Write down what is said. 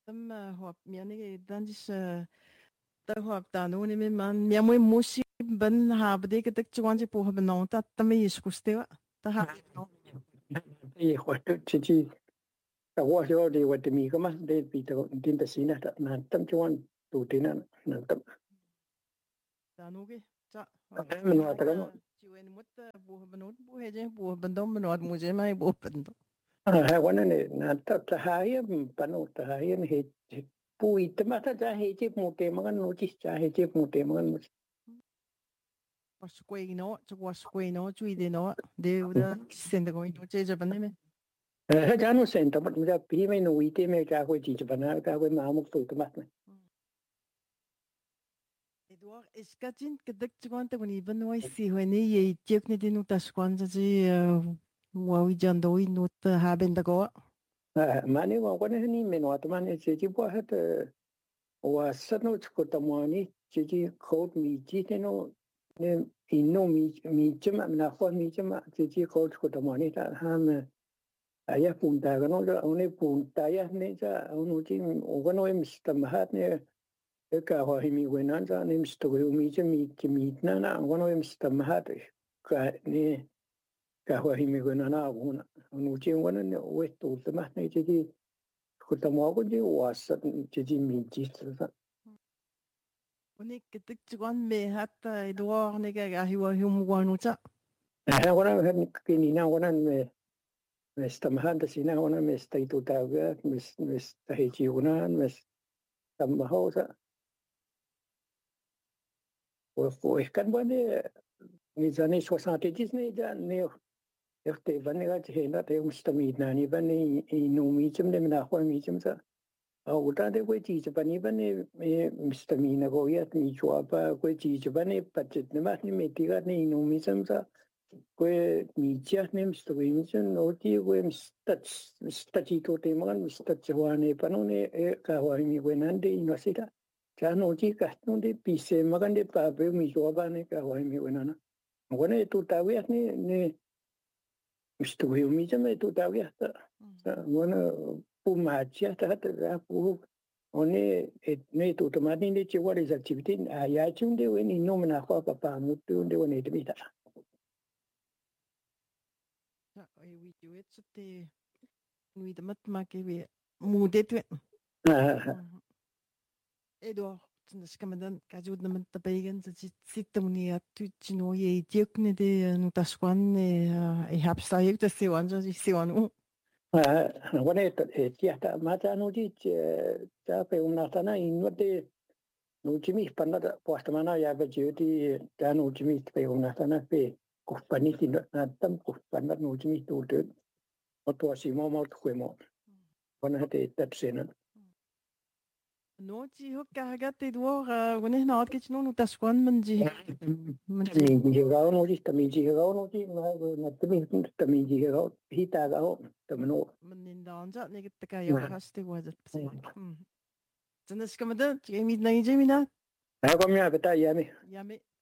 Tam huap miani dandis ta huap ta no ni man miamoi musi ban ha bade ke tek chuan ji po ban no ta tami iskustewa ta ha Y justo chichi agua yo de Guatemala más de pito tinta sina na tam chuan tu tina na tam ta no ge cha men wa ta mo chiwen mut po banot po heje po bandom banot muje mai po bando ha wana ne na ta ta hai pano ta hai ne he pui ta ma ta he chi mu te ma no chi cha he chi mu te ma no paskwei no chwa skwei no chui de no de uda senda go no che je ban me ha ja no sen ta ma ja pi me no wi te me ka ko chi cha na ka ko ma mu tu ta ma Edouard, est-ce que tu as dit que tu as ben ouais si ouais ni et tu as dit nous t'as quoi ça dit ouais jando i nous haben da go ma ne wa wana ni me no ta ma ne chi chi po ha ta wa sa no ko ta mo ni chi chi ko mi chi te no ne inno mi chama na ho mi chama chi chi ko ta mo ni ta ha me aya punta ga no ja one punta ya ne ja uno chi o ga no em sta ma hat ne e ka ho hi mi wenan ja ne sta go mi chi mi na na o no em sta ma hat ka ne ka ho hi mi wenan na uno uno chi o ne o to ta ma ne chi chi ko ta mo go ji wa sa chi chi mi chi sa on est que tu as me hat Edouard ne ga hi wa hum wa no cha ha wana ki ni na wana me sta ma hat si na wana me sta tu ta ga me sta hi chi wana me sta ma ho sa o kan bane les années 70 ne ja ne este bane ga che na te mustami na ni bane I no mi chim de na ho mi chim sa a uta de ko chi bane bane me mustami na go ya ni chwa pa ko chi bane pachet ne ma ni me ti ga ni no mi chim sa ko mi cha ne mustami mi chim no ti ko stach to te ma mustach wa ne pa no ne ka wa mi ko nan de no sita cha no ti ka no de pi se ma kan de pa pe mi chwa ba ne ka wa mi ko na Bueno, tu tawias ni mistuhi umija me tu tawias ta. Bueno, pumacha ta ta pu one ne tu tomani ne che what is activity ya chunde we ni no na kwa papa mutu de one de mita. cha ai wi ju et te nui de mat ma ke we mu de tu Edouard tu ska man ka ju de man ta begen så sit ni at tu chi no ye tu ne de nu ta swan e hab sta ik de se wan so se wan Bueno, tia ta mata no di ta pe una tana in de no chimi panna posta mana ya be jeti ta no chimi pe una tana pe kupani tin na tam kupana no chimi tu de o to si mo mo kwemo. Bueno, te tapsena. no ti ho ka ga te Edouard woni na at ke no nu ta swan man ji Tamiji gao no di tamiji gao no di na tamiji gao hita gao tamno. man in da anja ne ke ka ya hast te wa dat se真的是根本的这个米那一这米呢， Na ko mi ata yami. 也没